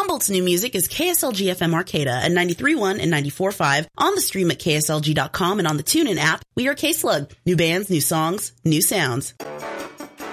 Humboldt's new music is KSLG FM Arcata at 93.1 and 94.5, on the stream at KSLG.com and on the TuneIn app. We are K-Slug. New bands, new songs, new sounds.